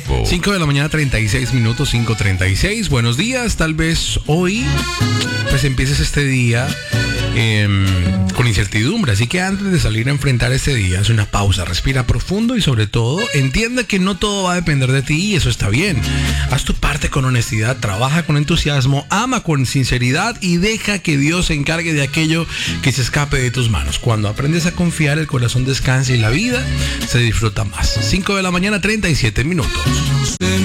tiempo. 5 de la mañana, 36 minutos, 5:36. Buenos días, tal vez hoy pues empieces este día con incertidumbre, así que antes de salir a enfrentar este día, haz una pausa, respira profundo y sobre todo, entiende que no todo va a depender de ti y eso está bien. Haz tu parte con honestidad, trabaja con entusiasmo, ama con sinceridad y deja que Dios se encargue de aquello que se escape de tus manos. Cuando aprendes a confiar, el corazón descansa y la vida se disfruta más. 5 de la mañana, 37 minutos.